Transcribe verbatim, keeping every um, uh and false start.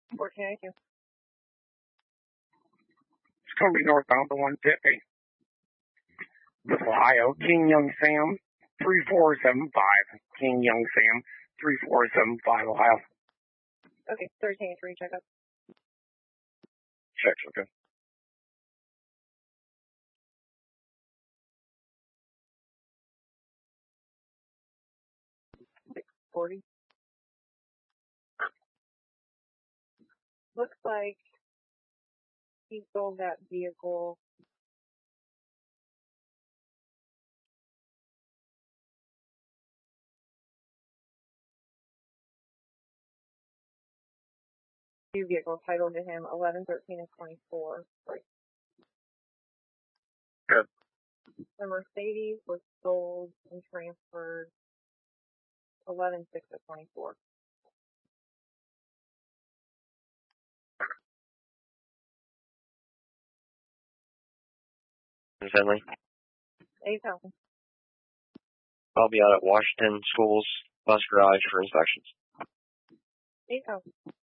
fourteen ninety-two. It's going to be northbound to one fifty. This Ohio, King Young Sam, three four seven five. King Young Sam, three four seven five, Ohio. Okay, thirteen three, check up. Checks, okay. six forty. Looks like he sold that vehicle. Two vehicles titled to him, eleven, thirteen, and twenty-four. Right. Good. The Mercedes was sold and transferred eleven, six, of twenty-four. Finley. eight thousand. I'll be out at Washington Schools Bus Garage for inspections. eight thousand.